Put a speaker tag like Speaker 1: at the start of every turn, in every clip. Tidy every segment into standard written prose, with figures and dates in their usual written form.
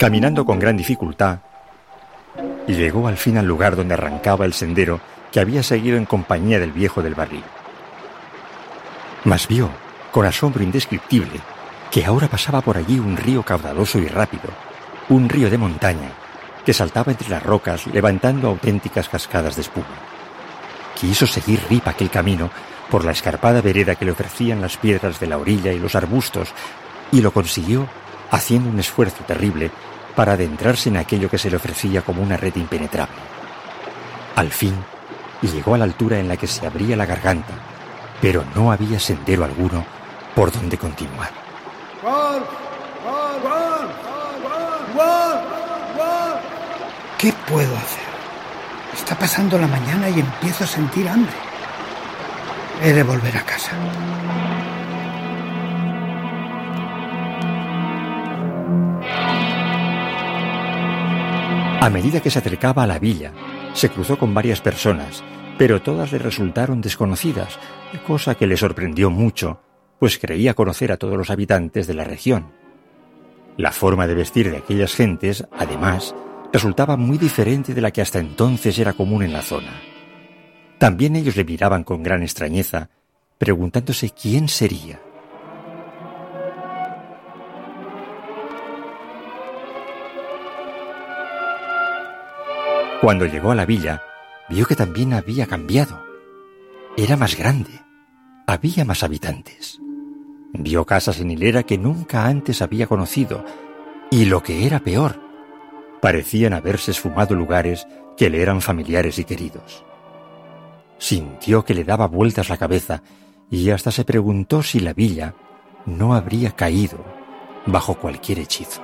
Speaker 1: Caminando con gran dificultad, llegó al fin al lugar donde arrancaba el sendero que había seguido en compañía del viejo del barril. Mas vio, con asombro indescriptible, que ahora pasaba por allí un río caudaloso y rápido, un río de montaña, que saltaba entre las rocas levantando auténticas cascadas de espuma. Quiso seguir Rip aquel camino por la escarpada vereda que le ofrecían las piedras de la orilla y los arbustos, y lo consiguió haciendo un esfuerzo terrible para adentrarse en aquello que se le ofrecía como una red impenetrable. Al fin, llegó a la altura en la que se abría la garganta, pero no había sendero alguno por donde continuar.
Speaker 2: ¿Qué puedo hacer? Está pasando la mañana y empiezo a sentir hambre. He de volver a casa.
Speaker 1: A medida que se acercaba a la villa, se cruzó con varias personas, pero todas le resultaron desconocidas, cosa que le sorprendió mucho, pues creía conocer a todos los habitantes de la región. La forma de vestir de aquellas gentes, además, resultaba muy diferente de la que hasta entonces era común en la zona. También ellos le miraban con gran extrañeza, preguntándose quién sería. Cuando llegó a la villa, vio que también había cambiado. Era más grande, había más habitantes. Vio casas en hilera que nunca antes había conocido, y lo que era peor, parecían haberse esfumado lugares que le eran familiares y queridos. Sintió que le daba vueltas la cabeza y hasta se preguntó si la villa no habría caído bajo cualquier hechizo.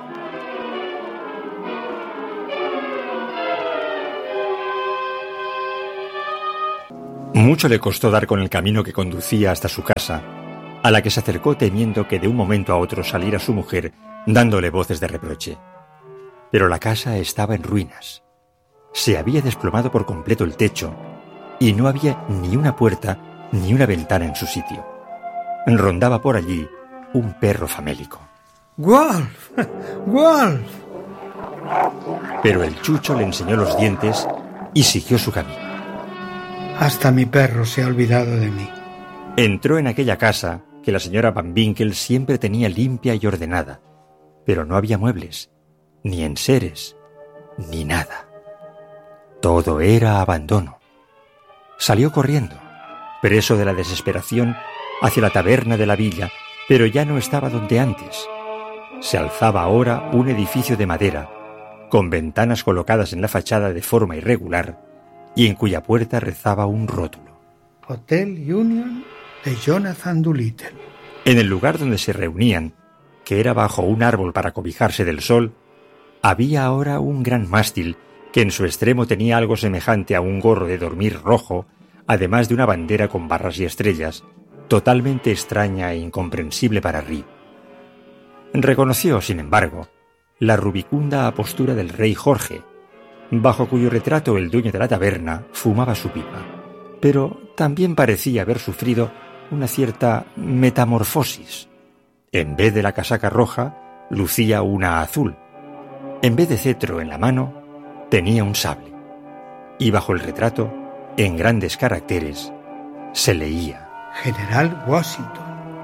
Speaker 1: Mucho le costó dar con el camino que conducía hasta su casa, a la que se acercó temiendo que de un momento a otro saliera su mujer dándole voces de reproche. Pero la casa estaba en ruinas. Se había desplomado por completo el techo y no había ni una puerta ni una ventana en su sitio. Rondaba por allí un perro famélico.
Speaker 2: ¡Wolf! ¡Wolf!
Speaker 1: Pero el chucho le enseñó los dientes y siguió su camino.
Speaker 2: Hasta mi perro se ha olvidado de mí.
Speaker 1: Entró en aquella casa que la señora Van Winkle siempre tenía limpia y ordenada, pero no había muebles, ni enseres, ni nada. Todo era abandono. Salió corriendo, preso de la desesperación, hacia la taberna de la villa, pero ya no estaba donde antes. Se alzaba ahora un edificio de madera, con ventanas colocadas en la fachada de forma irregular, y en cuya puerta rezaba un rótulo.
Speaker 2: Hotel Union de Jonathan Doolittle.
Speaker 1: En el lugar donde se reunían, que era bajo un árbol para cobijarse del sol, había ahora un gran mástil que en su extremo tenía algo semejante a un gorro de dormir rojo, además de una bandera con barras y estrellas, totalmente extraña e incomprensible para Rip. Reconoció, sin embargo, la rubicunda apostura del rey Jorge, bajo cuyo retrato el dueño de la taberna fumaba su pipa, pero también parecía haber sufrido una cierta metamorfosis. En vez de la casaca roja, lucía una azul. En vez de cetro en la mano, tenía un sable. Y bajo el retrato, en grandes caracteres, se leía:
Speaker 2: General Washington.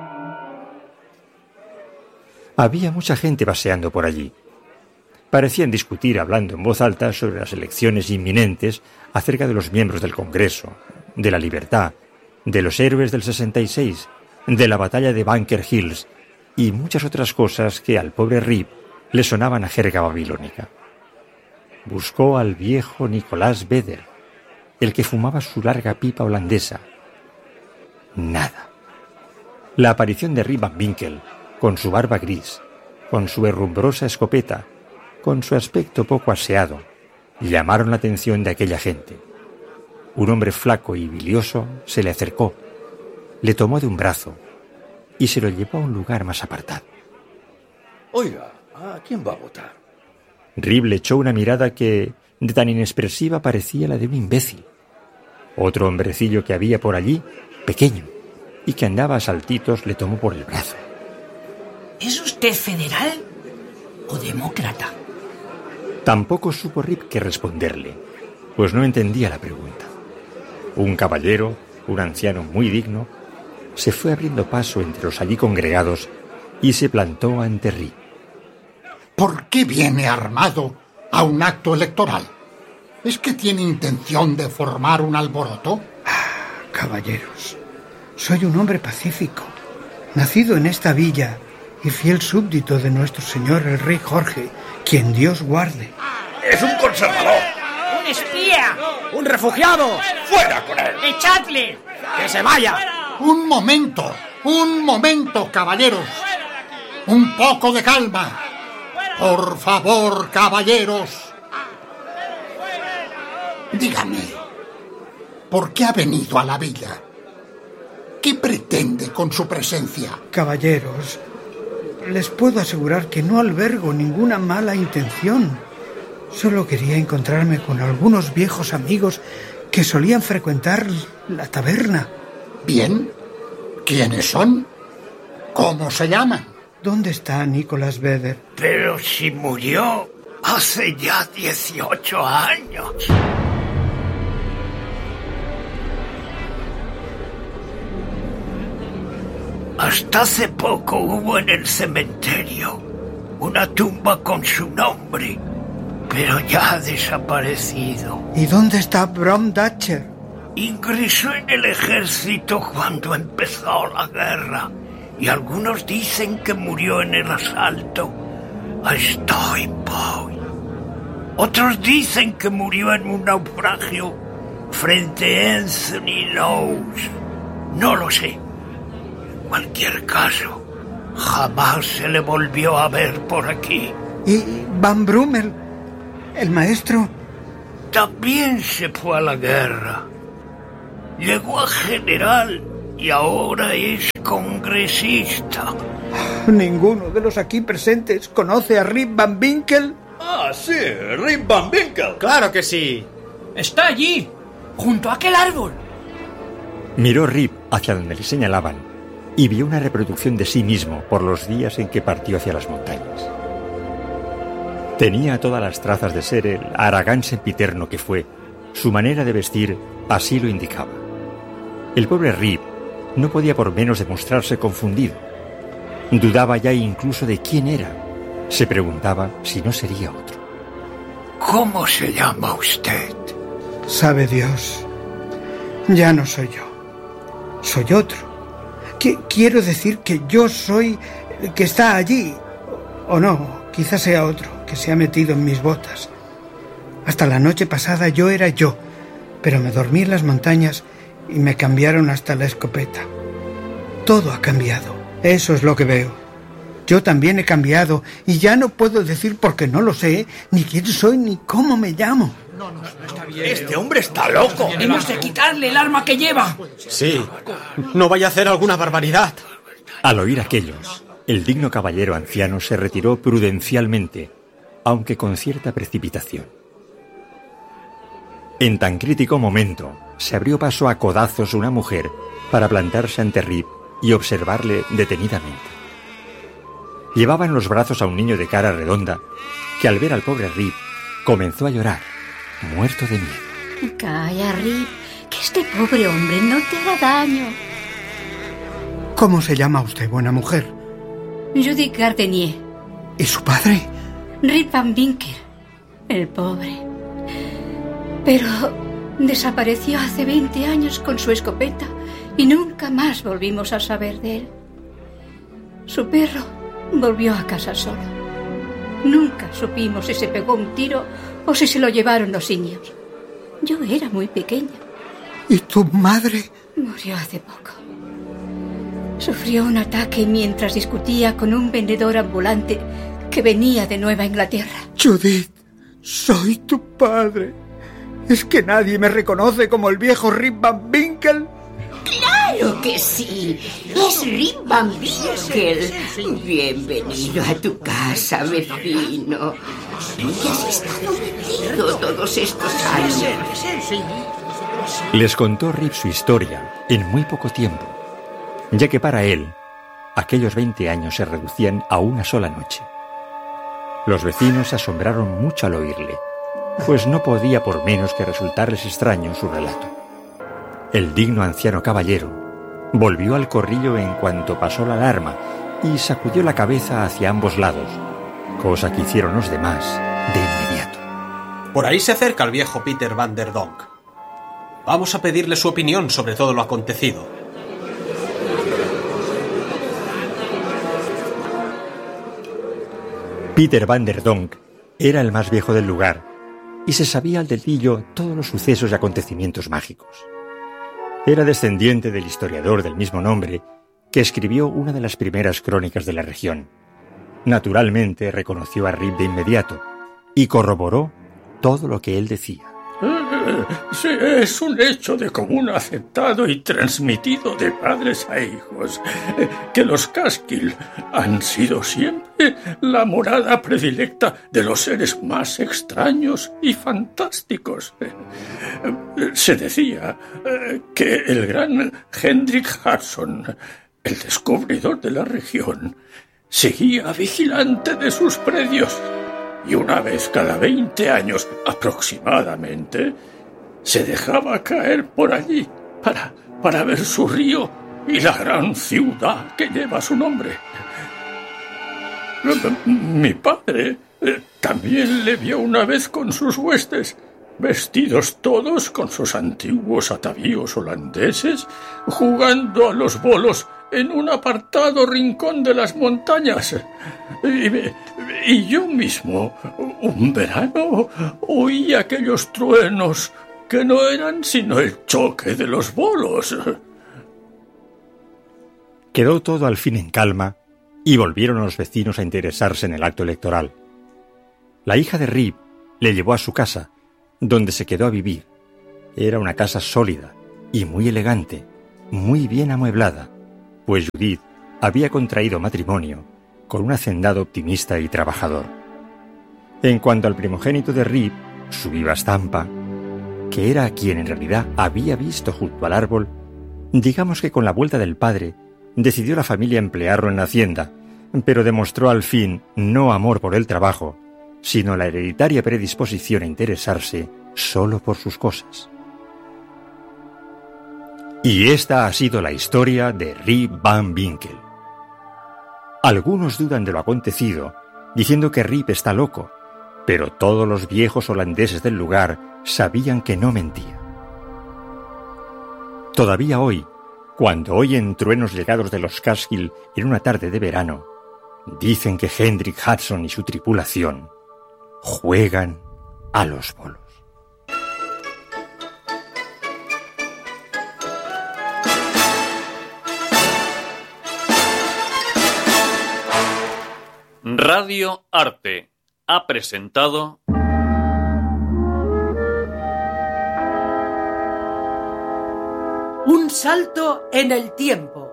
Speaker 1: Había mucha gente paseando por allí. Parecían discutir hablando en voz alta sobre las elecciones inminentes, acerca de los miembros del Congreso, de la libertad, de los héroes del 66, de la batalla de Bunker Hills y muchas otras cosas que al pobre Rip le sonaban a jerga babilónica. Buscó al viejo Nicolás Vedder, el que fumaba su larga pipa holandesa. Nada. La aparición de Rip Van Winkle, con su barba gris, con su herrumbrosa escopeta, con su aspecto poco aseado, llamaron la atención de aquella gente. Un hombre flaco y bilioso se le acercó, le tomó de un brazo y se lo llevó a un lugar más apartado.
Speaker 3: Oiga, ¿a quién va a votar?
Speaker 1: Rip le echó una mirada que, de tan inexpresiva, parecía la de un imbécil. Otro hombrecillo que había por allí, pequeño, y que andaba a saltitos, le tomó por el brazo.
Speaker 4: ¿Es usted federal o demócrata?
Speaker 1: Tampoco supo Rip qué responderle, pues no entendía la pregunta. Un caballero, un anciano muy digno, se fue abriendo paso entre los allí congregados y se plantó ante Rip.
Speaker 4: ¿Por qué viene armado a un acto electoral? ¿Es que tiene intención de formar un alboroto?
Speaker 2: Caballeros, soy un hombre pacífico, nacido en esta villa y fiel súbdito de nuestro señor el rey Jorge, quien Dios guarde.
Speaker 3: ¡Es un conservador!
Speaker 5: ¡Un espía! ¡Un refugiado!
Speaker 3: ¡Fuera con él!
Speaker 5: ¡Echadle! ¡Que se vaya!
Speaker 4: Un momento, caballeros. Un poco de calma. Por favor, caballeros. Dígame, ¿por qué ha venido a la villa? ¿Qué pretende con su presencia?
Speaker 2: Caballeros, les puedo asegurar que no albergo ninguna mala intención. Solo quería encontrarme con algunos viejos amigos que solían frecuentar la taberna.
Speaker 4: Bien, ¿quiénes son? ¿Cómo se llaman?
Speaker 2: ¿Dónde está Nicholas Vedder?
Speaker 6: Pero si murió hace ya 18 años. Hasta hace poco hubo en el cementerio una tumba con su nombre, pero ya ha desaparecido.
Speaker 2: ¿Y dónde está Brom Thatcher?
Speaker 6: Ingresó en el ejército cuando empezó la guerra, y algunos dicen que murió en el asalto a Stonepoint. Otros dicen que murió en un naufragio frente a Anthony Knowles. No lo sé. En cualquier caso, jamás se le volvió a ver por aquí.
Speaker 2: ¿Y Van Brummel, el maestro?
Speaker 6: También se fue a la guerra. Llegó a general y ahora es congresista.
Speaker 2: ¿Ninguno de los aquí presentes conoce a Rip Van Winkle?
Speaker 3: Ah, sí, Rip Van Winkle.
Speaker 5: ¡Claro que sí! ¡Está allí! ¡Junto a aquel árbol!
Speaker 1: Miró Rip hacia donde le señalaban y vio una reproducción de sí mismo por los días en que partió hacia las montañas. Tenía todas las trazas de ser el haragán sempiterno que fue. Su manera de vestir así lo indicaba. El pobre Rip no podía por menos de mostrarse confundido. Dudaba ya incluso de quién era. Se preguntaba si no sería otro.
Speaker 6: ¿Cómo se llama usted?
Speaker 2: Sabe Dios, ya no soy yo. Soy otro. Quiero decir que yo soy el que está allí. O no, quizás sea otro que se ha metido en mis botas. Hasta la noche pasada yo era yo, pero me dormí en las montañas y me cambiaron hasta la escopeta. Todo ha cambiado. Eso es lo que veo. Yo también he cambiado y ya no puedo decir porque no lo sé, ni quién soy, ni cómo me llamo.
Speaker 3: Este hombre está loco.
Speaker 5: ¡Hemos de quitarle el arma que lleva!
Speaker 7: Sí, no vaya a hacer alguna barbaridad.
Speaker 1: Al oír aquellos, el digno caballero anciano se retiró prudencialmente, aunque con cierta precipitación. En tan crítico momento, se abrió paso a codazos una mujer para plantarse ante Rip y observarle detenidamente. Llevaba en los brazos a un niño de cara redonda que al ver al pobre Rip comenzó a llorar, muerto de miedo.
Speaker 8: Calla, Rip, que este pobre hombre no te hará daño.
Speaker 2: ¿Cómo se llama usted, buena mujer?
Speaker 8: Judith Gardenier.
Speaker 2: ¿Y su padre?
Speaker 8: Rip Van Winkle, el pobre. Pero desapareció hace 20 años con su escopeta y nunca más volvimos a saber de él. Su perro volvió a casa solo. Nunca supimos si se pegó un tiro o si se lo llevaron los indios. Yo era muy pequeña.
Speaker 2: ¿Y tu madre?
Speaker 8: Murió hace poco. Sufrió un ataque mientras discutía con un vendedor ambulante que venía de Nueva Inglaterra.
Speaker 2: Judith, soy tu padre. ¿Es que nadie me reconoce como el viejo Rip Van Winkle?
Speaker 9: ¡Claro que sí! ¡Es Rip Van Winkle! Bienvenido a tu casa, vecino. ¿Dónde has estado metido todos estos años?
Speaker 1: Les contó Rip su historia en muy poco tiempo, ya que para él aquellos 20 años se reducían a una sola noche. Los vecinos se asombraron mucho al oírle, pues no podía por menos que resultarles extraño su relato. El digno anciano caballero volvió al corrillo en cuanto pasó la alarma y sacudió la cabeza hacia ambos lados, cosa que hicieron los demás de inmediato.
Speaker 7: Por ahí se acerca el viejo Peter Van der Donck. Vamos a pedirle su opinión sobre todo lo acontecido.
Speaker 1: Peter Van der Donck era el más viejo del lugar y se sabía al dedillo todos los sucesos y acontecimientos mágicos. Era descendiente del historiador del mismo nombre que escribió una de las primeras crónicas de la región. Naturalmente reconoció a Rip de inmediato y corroboró todo lo que él decía.
Speaker 10: Sí, es un hecho de común aceptado y transmitido de padres a hijos, que los Catskill han sido siempre la morada predilecta de los seres más extraños y fantásticos. Se decía que el gran Hendrik Hudson, el descubridor de la región, seguía vigilante de sus predios, y una vez cada 20 años aproximadamente se dejaba caer por allí para ver su río y la gran ciudad que lleva su nombre. Mi padre también le vio una vez con sus huestes, vestidos todos con sus antiguos atavíos holandeses, jugando a los bolos en un apartado rincón de las montañas. Y yo mismo, un verano, oí aquellos truenos que no eran sino el choque de los bolos.
Speaker 1: Quedó todo al fin en calma y volvieron los vecinos a interesarse en el acto electoral. La hija de Rip le llevó a su casa, donde se quedó a vivir. Era una casa sólida y muy elegante, muy bien amueblada, pues Judith había contraído matrimonio con un hacendado optimista y trabajador. En cuanto al primogénito de Rip, su viva estampa, que era a quien en realidad había visto junto al árbol, digamos que con la vuelta del padre decidió la familia emplearlo en la hacienda, pero demostró al fin no amor por el trabajo, sino la hereditaria predisposición a interesarse solo por sus cosas. Y esta ha sido la historia de Rip Van Winkle. Algunos dudan de lo acontecido, diciendo que Rip está loco, pero todos los viejos holandeses del lugar sabían que no mentía. Todavía hoy, cuando oyen truenos llegados de los Catskill en una tarde de verano, dicen que Hendrik Hudson y su tripulación juegan a los bolos.
Speaker 11: Radio Arte ha presentado
Speaker 12: Un salto en el tiempo.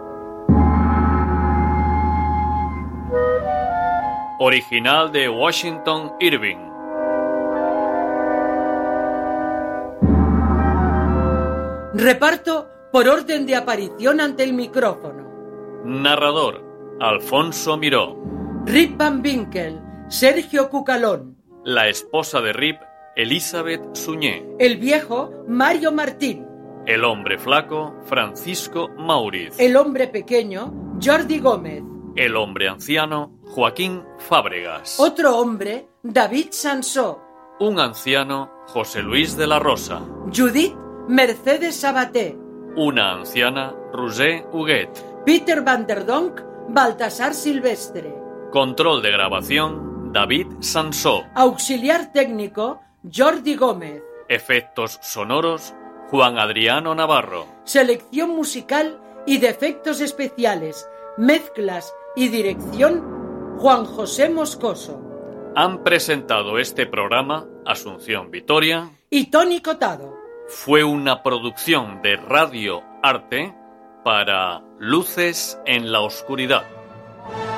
Speaker 11: Original de Washington Irving.
Speaker 12: Reparto por orden de aparición ante el micrófono.
Speaker 11: Narrador: Alfonso Miró.
Speaker 12: Rip Van Winkle, Sergio Cucalón.
Speaker 11: La esposa de Rip, Elizabeth Suñé.
Speaker 12: El viejo, Mario Martín.
Speaker 11: El hombre flaco, Francisco Mauriz.
Speaker 12: El hombre pequeño, Jordi Gómez.
Speaker 11: El hombre anciano, Joaquín Fábregas.
Speaker 12: Otro hombre, David Sansó.
Speaker 11: Un anciano, José Luis de la Rosa.
Speaker 12: Judith Mercedes Sabaté.
Speaker 11: Una anciana, Roser Huguet.
Speaker 12: Peter Van der Donck, Baltasar Silvestre.
Speaker 11: Control de grabación, David Sansó.
Speaker 12: Auxiliar técnico, Jordi Gómez.
Speaker 11: Efectos sonoros, Juan Adriano Navarro.
Speaker 12: Selección musical y de efectos especiales, mezclas y dirección, Juan José Moscoso.
Speaker 11: Han presentado este programa Asunción Vitoria
Speaker 12: y Tony Cotado.
Speaker 11: Fue una producción de Radio Arte para Luces en la Oscuridad.